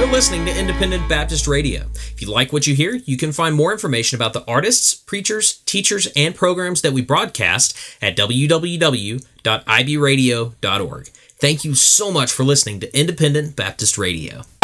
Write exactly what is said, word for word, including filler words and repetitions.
for listening to Independent Baptist Radio. If you like what you hear, you can find more information about the artists, preachers, teachers, and programs that we broadcast at w w w dot i b radio dot org. Thank you so much for listening to Independent Baptist Radio.